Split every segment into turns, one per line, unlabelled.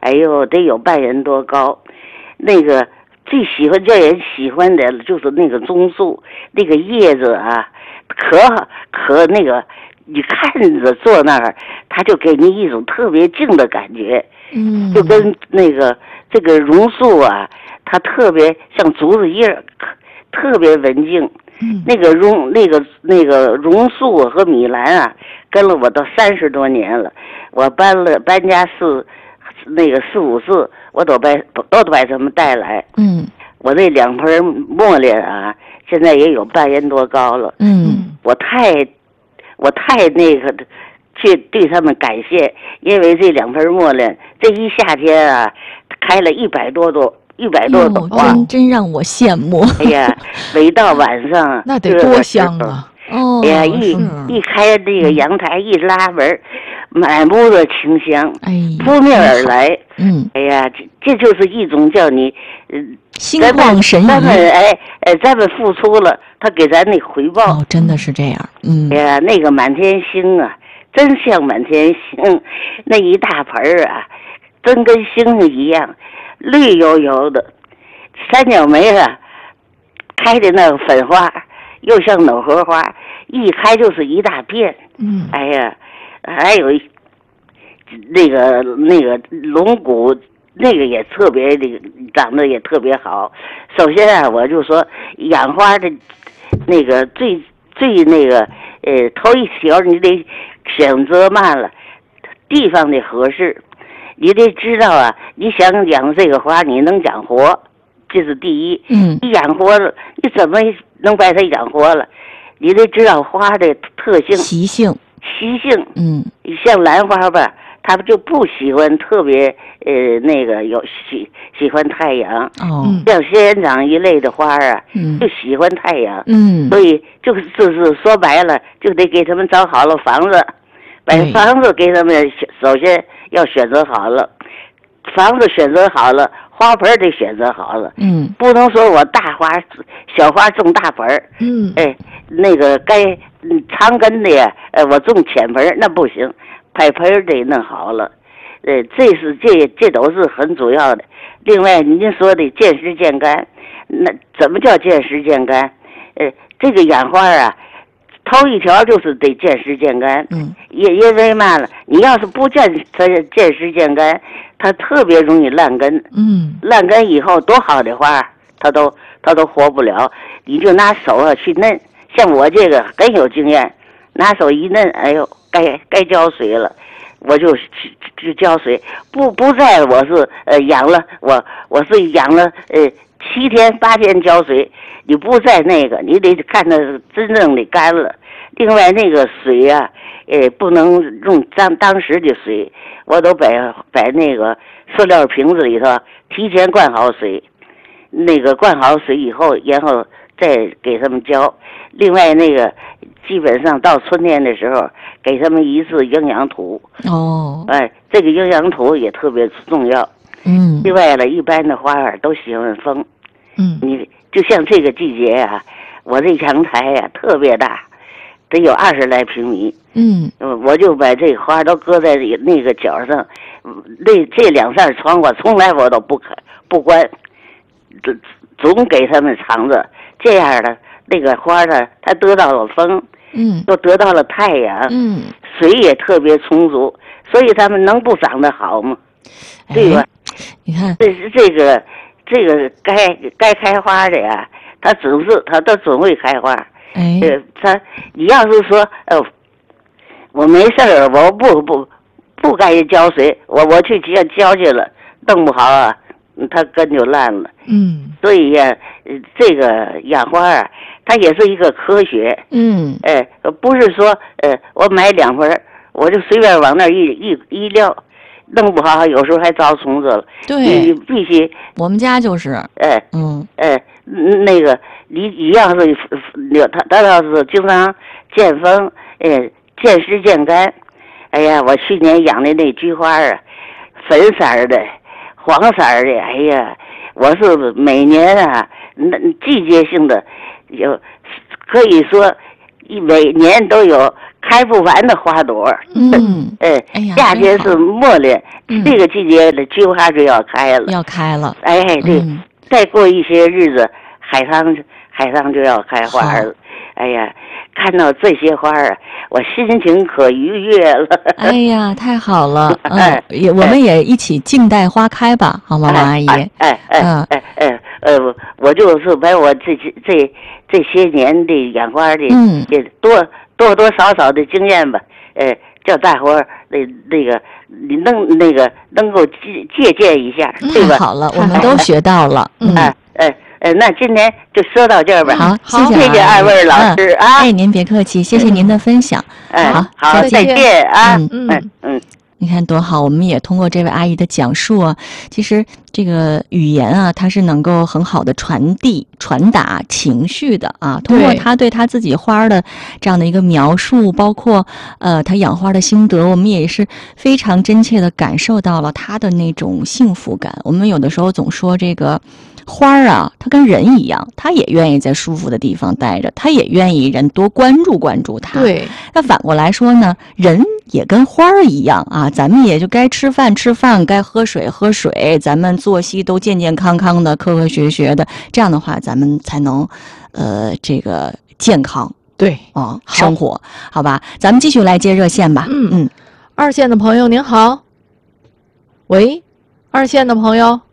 哎呦，得有半人多高。那个最喜欢叫人喜欢的就是那个棕树，那个叶子啊，可那个，你看着坐那儿，它就给你一种特别静的感觉。就跟那个这个榕树啊，它特别像竹子叶，特别文静。那个榕树和米兰啊，跟了我都30多年了。我搬家4、5次，我都把它们带来。我这2盆茉莉啊，现在也有半人多高了。我太那个去对他们感谢，因为这2盆茉莉，这一夏天啊，开了100多朵花，
真让我羡慕。
哎呀，每到晚上
那得多香啊！
哎呀，一开这个阳台一拉门，满屋的清香，扑面而来。哎呀，这就是一种叫你
心旷神怡。
咱们付出了，他给咱那回报。
真的是这样。
哎呀，那个满天星啊，真像满天星，那一大盆啊，真跟星星一样，绿油油的。三角梅啊，开的那个粉花，又像藕荷花，一开就是一大片。哎呀，还有那个龙骨，那个也特别长得也特别好。首先啊，我就说养花的那个最那个头一条你得选择慢了，地方得合适，你得知道啊，你想养这个花你能养活，这是第一。你养活了，你怎么能把它养活了？你得知道花的特性
习性。
像兰花吧，他们就不喜欢特别那个有喜欢太阳。像仙人掌一类的花啊，就喜欢太阳。所以就是说白了，就得给他们找好了房子，把房子给他们首先要选择好了，房子选择好了，花盆得选择好了。不能说我大花小花种大盆。那个该长根的呀，我种浅盆那不行，排盆得弄好了。这都是很主要的。另外您说的见时见干，那怎么叫见时见干？这个养花啊，头一条就是得见时见干。因为嘛了，你要是不见时见干，它特别容易烂根。烂根以后多好的花，它都活不了。你就拿手啊去嫩，像我这个很有经验，拿手一嫩，哎呦，该浇水了，我就浇水。不在我是养了我是养了7天8天浇水，你不在那个，你得看它真正的干了。另外那个水啊，不能用当时的水，我都把那个塑料瓶子里头提前灌好水，那个灌好水以后，然后再给他们浇。另外那个基本上到春天的时候，给他们一次营养土。这个营养土也特别重要。另外了，一般的花儿都喜欢风。你就像这个季节啊，我这阳台呀特别大，得有20来平米。我就把这花都搁在那个角上，这2扇窗我从来我都不关，总给他们藏着。这样的那个花呢，它得到了风，又得到了太阳，水也特别充足，所以他们能不长得好吗？对吧？
你看，
这个该开花的呀，它都总会开花。你要是说我没事儿，我不该浇水，我去浇去了，弄不好啊，它根就烂了。所以呀，这个养花啊，它也是一个科学。不是说我买2盆，我就随便往那一撂，弄不好有时候还招虫子了。你必须，
我们家就是。
那个你要是他要是经常见风，见时见干。哎呀，我去年养的那菊花啊，粉色的、黄色的，哎呀，我是每年啊，那季节性的可以说每年都有开开不完的花朵。夏天是末了，这个季节的菊花就要开了，对，再过一些日子，海棠就要开花了。哎呀，看到这些花啊，我心情可愉悦了。
哎呀，太好了！我们也一起静待花开吧，好吗，王阿姨？
我就是把我这些年的养花的，多少的经验吧，叫大伙儿你能够借鉴一下，对吧？
好了，我们都学到了。
那今天就说到这儿吧。
好，
谢谢二位老师啊！
您别客气，谢谢您的分享。
好，再见啊！
你看多好，我们也通过这位阿姨的讲述啊，其实这个语言啊，它是能够很好的传达情绪的啊。通过她对她自己花的这样的一个描述，包括她养花的心得，我们也是非常真切的感受到了她的那种幸福感。我们有的时候总说这个花啊，它跟人一样，它也愿意在舒服的地方待着，它也愿意人多关注它。
对，
那反过来说呢，人也跟花儿一样啊，咱们也就该吃饭，该喝水，咱们作息都健健康康的，科学的，这样的话咱们才能这个健康。
对
生活好吧，咱们继续来接热线吧。
二线的朋友您好。喂，二线的朋友。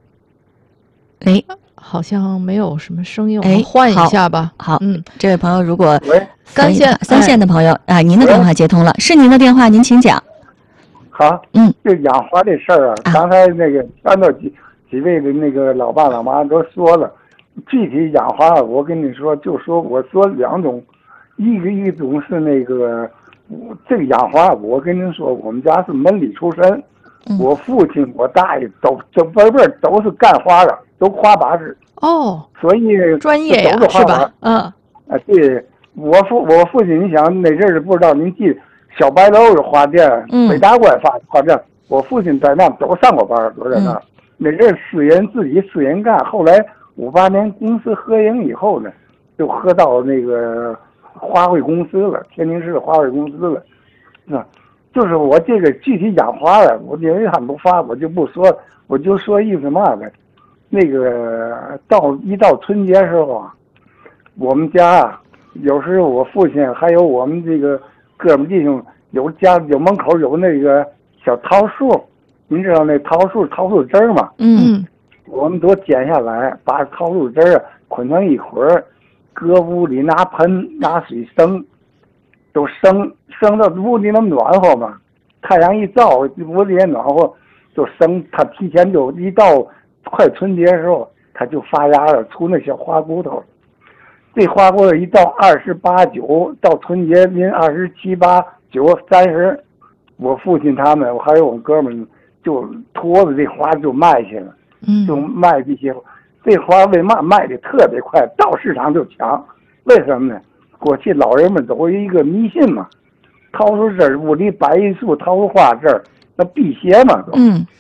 好像没有什么声音，我们换一下吧。
好，这位朋友，如果
三
线的朋友啊，您的电话接通了，是您的电话，您请讲。
好，就养花这事儿啊，刚才那个看到几位的那个老爸老妈都说了，具体养花我跟你说，我说两种，一种是那个这个养花，我跟您说，我们家是门里出身。我父亲、我大爷都辈都是干花的，都花把式。所以
专业呀，是吧？
对，我父亲，你想那阵儿不知道您记得小白楼有花店，北大关花店，我父亲在那都上过班，都在那。那阵儿自己私人干，后来58年公司合营以后呢，就合到那个花卉公司了，天津市的花卉公司了。就是我这个具体养花了，我因为他们不发，我就不说，我就说意思嘛的。那个一到春节时候啊，我们家有时候我父亲还有我们这个哥们弟兄有门口有那个小桃树，您知道那桃树枝儿吗？我们都剪下来，把桃树枝儿捆成一捆儿，搁屋里拿盆拿水生，都生到屋里那么暖和嘛，太阳一照，屋里也暖和，就生。它提前就一到快春节的时候，它就发芽了，出那小花骨头。这花骨头一到28、9，到春节临27、8、9、30，我父亲他们还有我哥们就拖着这花就卖去了，就卖这花为嘛卖的特别快，到市场就抢？为什么呢？过去老人们都有一个迷信嘛，桃树枝儿屋里摆一束桃树花枝儿，那辟邪嘛都。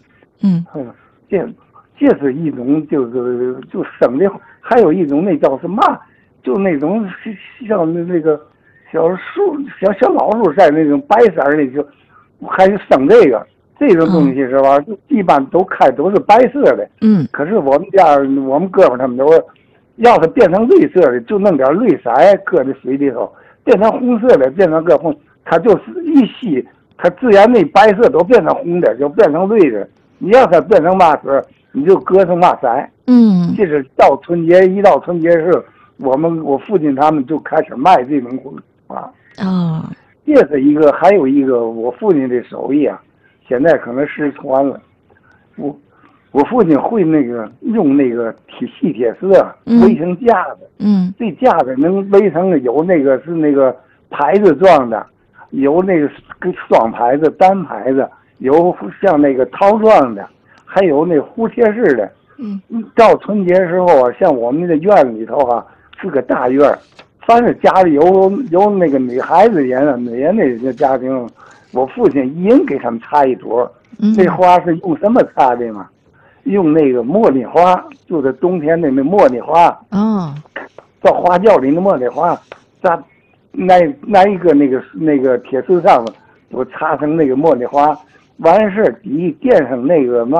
这是一种就生的，还有一种那叫什么，就那种像那个小树小老树在那种白色的就还是生这种东西是吧？一般都是白色的。可是我们哥们他们都说，要是变成绿色的，就弄点绿色搁在水里头；变成红色的，变成红，它就是一吸，它自然那白色都变成红的，就变成绿的。你要是变成嘛色，你就搁成嘛色。这是一到春节时候，我父亲他们就开始卖这种花。这是一个，还有一个我父亲的手艺啊，现在可能失传了。我父亲会用那个细铁丝围成架子，这架子能围成有是那个牌子状的，有那个双牌子、单牌子，有像那个套状的，还有那蝴蝶式的。到春节时候啊，像我们的院里头啊是个大院，凡是家里有那个女孩子人那家庭，我父亲一人给他们插一朵。这花是用什么插的嘛？用那个茉莉花，就是冬天那茉莉花。到花轿里的茉莉花， 拿一个那个铁丝上我插上那个茉莉花，完事底垫上那个嘛